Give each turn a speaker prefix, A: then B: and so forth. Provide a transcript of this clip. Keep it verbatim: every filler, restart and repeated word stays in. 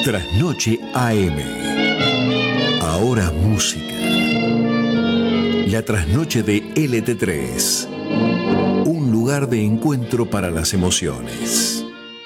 A: Trasnoche A M. Ahora música. La trasnoche de L T tres. Un lugar de encuentro para las emociones.